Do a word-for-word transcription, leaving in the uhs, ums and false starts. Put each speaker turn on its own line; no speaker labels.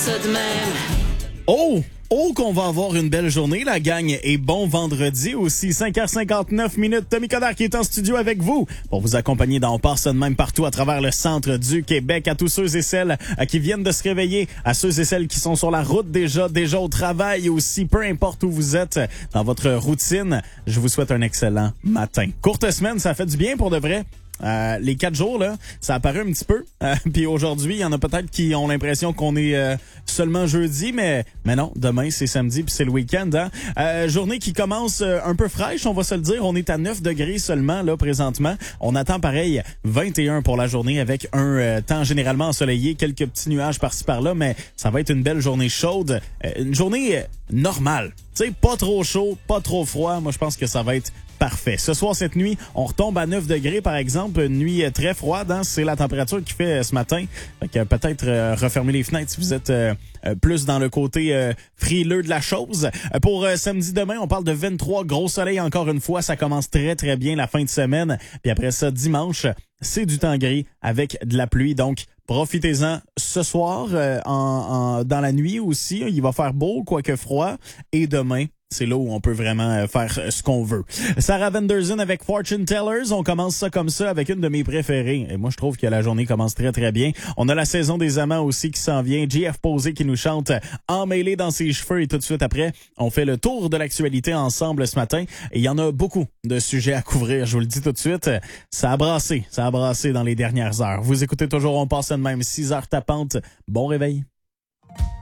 ça de même.
Oh! Oh, qu'on va avoir une belle journée, la gang, et bon vendredi aussi, cinq heures cinquante-neuf minutes. Tommy Codard qui est en studio avec vous pour vous accompagner dans On part ça de même partout à travers le centre du Québec, à tous ceux et celles qui viennent de se réveiller, à ceux et celles qui sont sur la route déjà, déjà au travail aussi, peu importe où vous êtes dans votre routine, je vous souhaite un excellent matin. Courte semaine, ça fait du bien pour de vrai. Euh, les quatre jours, là, ça apparaît un petit peu. Euh, Puis aujourd'hui, il y en a peut-être qui ont l'impression qu'on est euh, seulement jeudi, mais mais non, demain, c'est samedi puis c'est le week-end. Hein? Euh, journée qui commence euh, un peu fraîche, on va se le dire. On est à neuf degrés seulement, là, présentement. On attend pareil vingt et un pour la journée avec un euh, temps généralement ensoleillé, quelques petits nuages par-ci par-là, mais ça va être une belle journée chaude. Euh, une journée euh, normale. Tu sais, pas trop chaud, pas trop froid. Moi, je pense que ça va être parfait. Ce soir, cette nuit, on retombe à neuf degrés, par exemple. Une nuit très froide, hein? C'est la température qui fait ce matin. Fait que peut-être euh, refermer les fenêtres si vous êtes euh, euh, plus dans le côté euh, frileux de la chose. Euh, pour euh, samedi demain, on parle de vingt-trois, gros soleil encore une fois. Ça commence très, très bien la fin de semaine. Puis après ça, dimanche, c'est du temps gris avec de la pluie. Donc, profitez-en ce soir, euh, en, en, dans la nuit aussi. Il va faire beau, quoique froid. Et demain, c'est là où on peut vraiment faire ce qu'on veut. Sarah Vanderzen avec Fortune Tellers. On commence ça comme ça avec une de mes préférées. Et moi, je trouve que la journée commence très, très bien. On a la saison des amants aussi qui s'en vient. J F Posé qui nous chante Emmêlé dans ses cheveux. Et tout de suite après, on fait le tour de l'actualité ensemble ce matin. Et il y en a beaucoup de sujets à couvrir. Je vous le dis tout de suite. Ça a brassé. Ça a brassé dans les dernières heures. Vous écoutez toujours On passe de même. six heures tapantes. Bon réveil.